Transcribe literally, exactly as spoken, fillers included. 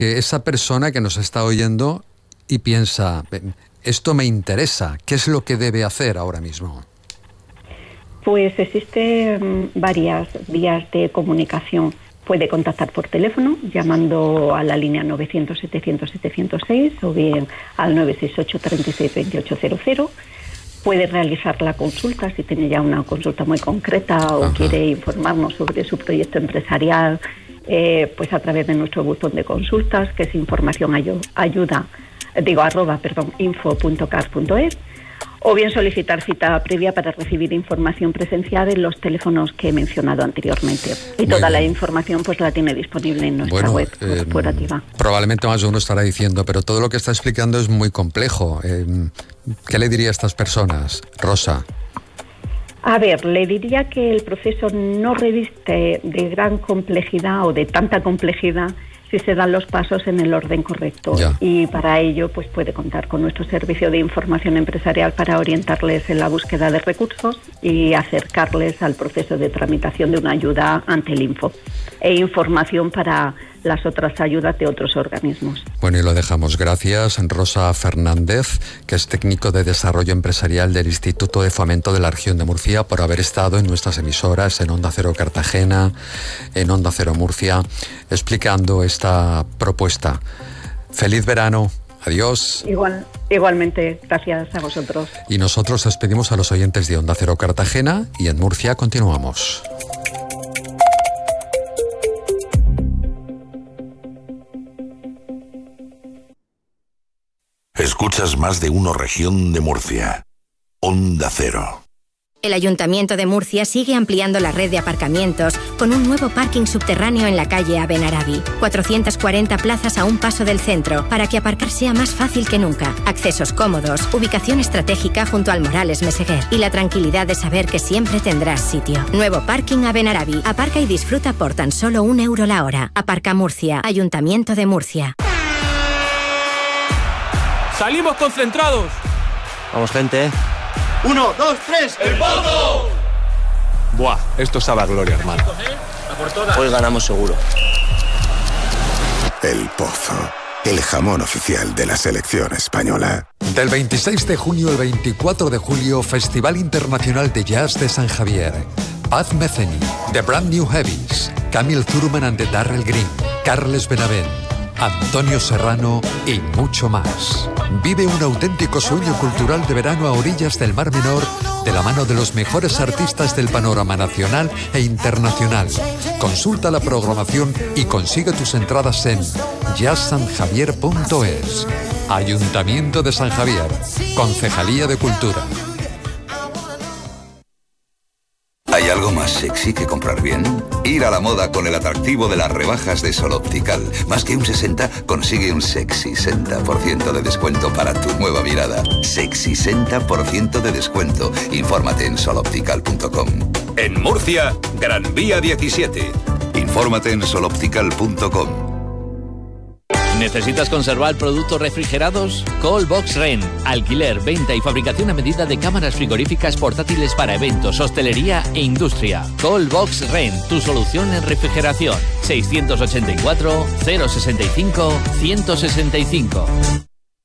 que esa persona que nos está oyendo y piensa, esto me interesa, ¿qué es lo que debe hacer ahora mismo? Pues existen varias vías de comunicación. Puede contactar por teléfono llamando a la línea novecientos, setecientos, setecientos seis o bien al nueve seis ocho, treinta y seis, veintiocho cero cero. Puede realizar la consulta si tiene ya una consulta muy concreta o Ajá. quiere informarnos sobre su proyecto empresarial, eh, pues a través de nuestro buzón de consultas, que es información ayu- ayuda, digo arroba, perdón, info punto car punto es. O bien solicitar cita previa para recibir información presencial en los teléfonos que he mencionado anteriormente. Y toda la información pues la tiene disponible en nuestra bueno, web eh, corporativa. Probablemente más de uno estará diciendo, pero todo lo que está explicando es muy complejo. Eh, ¿Qué le diría a estas personas, Rosa? A ver, le diría que el proceso no reviste de gran complejidad o de tanta complejidad si se dan los pasos en el orden correcto. Ya. Y para ello pues puede contar con nuestro servicio de información empresarial para orientarles en la búsqueda de recursos y acercarles al proceso de tramitación de una ayuda ante el Info e información para las otras ayudas de otros organismos. Bueno, y lo dejamos. Gracias, Rosa Fernández, que es técnico de desarrollo empresarial del Instituto de Fomento de la Región de Murcia, por haber estado en nuestras emisoras, en Onda Cero Cartagena, en Onda Cero Murcia, explicando esta propuesta. Feliz verano. Adiós. Igual, igualmente, gracias a vosotros. Y nosotros despedimos a los oyentes de Onda Cero Cartagena y en Murcia continuamos. Escuchas Más de Uno Región de Murcia. Onda Cero. El Ayuntamiento de Murcia sigue ampliando la red de aparcamientos con un nuevo parking subterráneo en la calle Abenarabi. cuatrocientas cuarenta plazas a un paso del centro para que aparcar sea más fácil que nunca. Accesos cómodos, ubicación estratégica junto al Morales Meseguer y la tranquilidad de saber que siempre tendrás sitio. Nuevo parking Abenarabi. Aparca y disfruta por tan solo un euro la hora. Aparca Murcia. Ayuntamiento de Murcia. ¡Salimos concentrados! Vamos, gente. Uno, dos, tres, ¡el Pozo! Buah, esto sabe a gloria, hermano. Hoy ganamos seguro. El Pozo, el jamón oficial de la selección española. Del veintiséis de junio al veinticuatro de julio, Festival Internacional de Jazz de San Javier. Paz Metheny, The Brand New Heavies, Camille Thurman and the Darrell Green, Carles Benavent, Antonio Serrano y mucho más. Vive un auténtico sueño cultural de verano a orillas del Mar Menor de la mano de los mejores artistas del panorama nacional e internacional. Consulta la programación y consigue tus entradas en jazz san javier punto es. Ayuntamiento de San Javier, Concejalía de Cultura. ¿Hay algo más sexy que comprar bien? Ir a la moda con el atractivo de las rebajas de Sol Optical. Más que un sesenta, consigue un sexy sesenta por ciento de descuento para tu nueva mirada. Sexy sesenta por ciento de descuento. Infórmate en sol optical punto com. En Murcia, Gran Vía diecisiete. Infórmate en sol optical punto com. ¿Necesitas conservar productos refrigerados? Coldbox Rent. Alquiler, venta y fabricación a medida de cámaras frigoríficas portátiles para eventos, hostelería e industria. Coldbox Rent, tu solución en refrigeración. seiscientos ochenta y cuatro, cero sesenta y cinco, ciento sesenta y cinco.